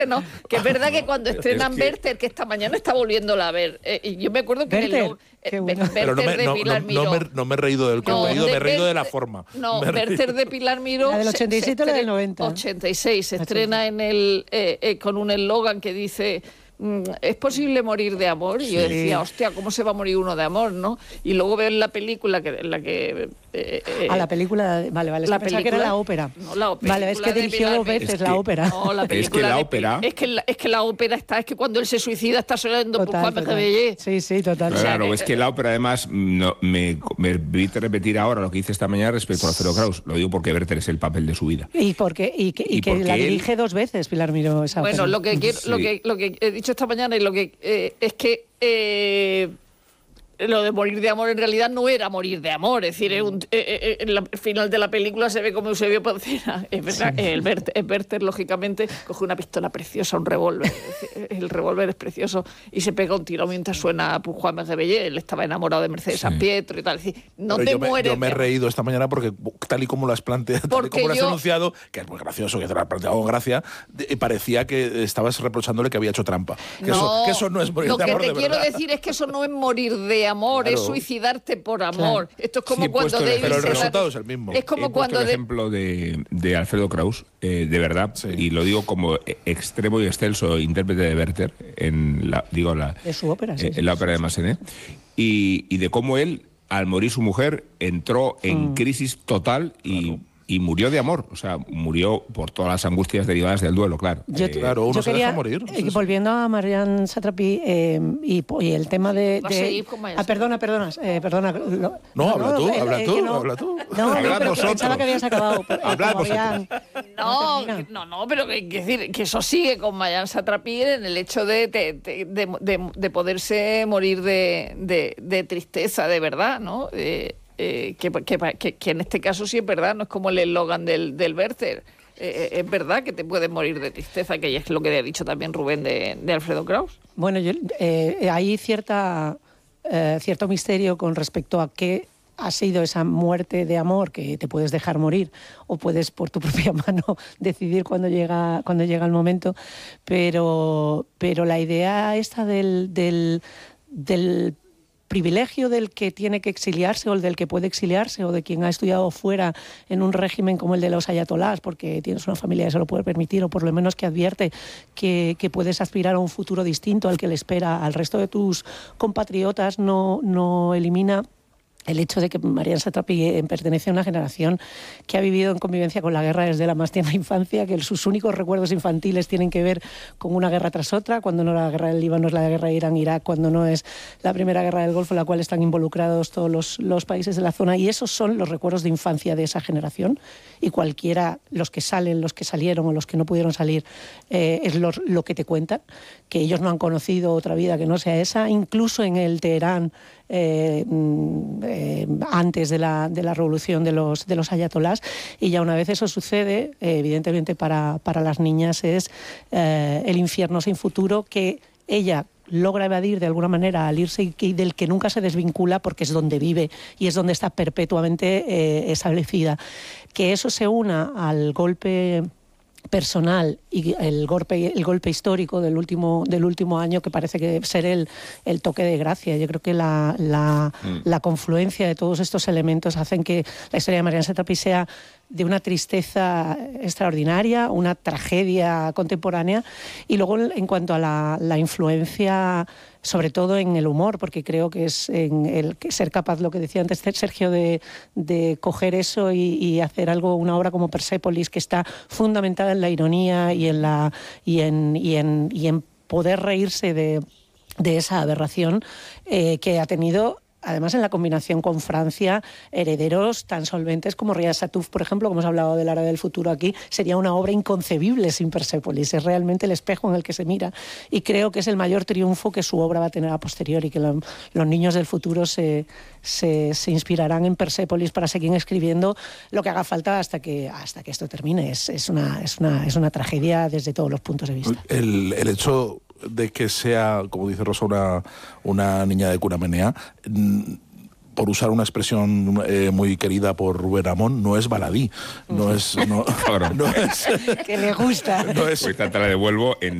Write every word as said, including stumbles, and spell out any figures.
No, que es verdad que cuando estrenan es que... Werther, que esta mañana está volviéndola a ver, eh, y yo me acuerdo que Werther, en el, eh, bueno. Werther no me, de no, Pilar no, Miró. No me, no me he reído del no, contenido, de me he reído Werther, de la forma. No, Werther de Pilar Miró. La del ochenta y siete o la del noventa. ochenta y seis, se estrena en el eh, eh, con un eslogan que dice... ¿Es posible morir de amor? Y yo decía, hostia, ¿cómo se va a morir uno de amor, no? Y luego veo en la película que en la que eh, eh, ah, la película, vale, vale, la pensaba película, que era la ópera. No, la ópera. Vale, es que dirigió dos veces es que, la ópera. No, la película es que la de, ópera. Es que la, es que la ópera está, es que cuando él se suicida está sonando por Total, Juan total. Megabellé. Sí, sí, total. Claro, O sea, es que la ópera además no, me, me permite repetir ahora lo que hice esta mañana respecto a Alfredo Kraus. Lo digo porque Werther es el papel de su vida. Y porque y que, y y que la él... dirige dos veces Pilar Miró esa Bueno, ópera. lo que, quiero, Sí. lo que lo que he dicho esta mañana y lo que eh, es que eh, lo de morir de amor en realidad no era morir de amor, es decir, es un, eh, eh, en la, el final de la película se ve como Eusebio Poncela, es verdad, sí. el Werther, el Werther lógicamente coge una pistola preciosa, un revólver, el revólver es precioso y se pega un tiro mientras suena pues, Juan Megabellé, él estaba enamorado de Mercedes sí. San Pietro y tal, es decir, no Pero te yo me, mueres. Yo me he reído esta mañana porque tal y como lo has planteado, tal y como lo has yo... anunciado, que es muy gracioso, que te lo has planteado con gracia, de, parecía que estabas reprochándole que había hecho trampa. Que, no, eso, que eso no es morir de amor, de Lo que te quiero decir es que eso no es morir de amor, claro. es suicidio darte por amor. Claro. Esto es como sí, cuando el, David pero el se resultado da... es el mismo. Es como He cuando el de... ejemplo de, de Alfredo Kraus, eh, de verdad, sí. y lo digo como extremo y excelso intérprete de Werther en la digo la de su ópera, sí, eh, sí, en la sí, ópera sí, de Massenet, y, y de cómo él al morir su mujer entró en mm. crisis total y claro. y murió de amor, o sea, murió por todas las angustias derivadas del duelo, claro. Yo, eh, claro, uno yo se quería, deja morir. Eh, volviendo a Marianne Satrapi eh, y, y el tema de... de ah, perdona, perdona, eh, perdona. Lo, no, no, habla tú, eh, habla eh, tú, no, habla tú. No, Hablad no, pero vosotros. pensaba que habías acabado. Hablad Marianne, no, no, no, no, pero que, que, decir, que eso sigue con Marianne Satrapi en el hecho de, de, de, de, de, de poderse morir de, de, de tristeza, de verdad, ¿no? Eh, Eh, que, que, que, que en este caso sí es verdad, no es como el eslogan del, del Werther. Eh, es verdad que te puedes morir de tristeza, que es lo que ha dicho también Rubén de, de Alfredo Kraus. Bueno, yo, eh, hay cierta, eh, cierto misterio con respecto a qué ha sido esa muerte de amor que te puedes dejar morir o puedes por tu propia mano decidir cuando llega, cuando llega el momento, pero, pero la idea esta del... del, del privilegio del que tiene que exiliarse o el del que puede exiliarse o de quien ha estudiado fuera en un régimen como el de los ayatolás porque tienes una familia que se lo puede permitir o por lo menos que advierte que, que puedes aspirar a un futuro distinto al que le espera al resto de tus compatriotas, no, no elimina el hecho de que Marianne Satrapi pertenece a una generación que ha vivido en convivencia con la guerra desde la más tierna infancia, que sus únicos recuerdos infantiles tienen que ver con una guerra tras otra, cuando no la guerra del Líbano es la guerra de Irán-Irak, cuando no es la primera guerra del Golfo en la cual están involucrados todos los, los países de la zona, y esos son los recuerdos de infancia de esa generación, y cualquiera, los que salen, los que salieron o los que no pudieron salir, eh, es lo, lo que te cuentan, que ellos no han conocido otra vida que no sea esa, incluso en el Teherán Eh, eh, antes de la, de la revolución de los, de los ayatolás, y ya una vez eso sucede, eh, evidentemente para, para las niñas es eh, el infierno sin futuro que ella logra evadir de alguna manera al irse y del que nunca se desvincula porque es donde vive y es donde está perpetuamente eh, establecida. Que eso se una al golpe personal y el golpe el golpe histórico del último del último año, que parece que debe ser el, el toque de gracia. Yo creo que la, la, mm. la confluencia de todos estos elementos hacen que la historia de Marianne Satrapi sea de una tristeza extraordinaria, una tragedia contemporánea, y luego en cuanto a la, la influencia, sobre todo en el humor, porque creo que es en el que ser capaz, lo que decía antes Sergio, de, de coger eso y, y hacer algo, una obra como Persépolis, que está fundamentada en la ironía y en la y en y en, y en poder reírse de, de esa aberración eh, que ha tenido. Además, en la combinación con Francia, herederos tan solventes como Riad Sattouf, por ejemplo, como hemos hablado del Árabe del futuro aquí, sería una obra inconcebible sin Persépolis. Es realmente el espejo en el que se mira, y creo que es el mayor triunfo que su obra va a tener a posteriori, que la, los niños del futuro se, se, se inspirarán en Persépolis para seguir escribiendo lo que haga falta hasta que, hasta que esto termine. Es, es, una, es, una, es una tragedia desde todos los puntos de vista. El, el hecho de que sea, como dice Rosa, una, una niña de cuna menea, por usar una expresión eh, muy querida por Rubén Amón, no es baladí. No es... No, Claro. no es Que le gusta. no es Pues esta te la devuelvo en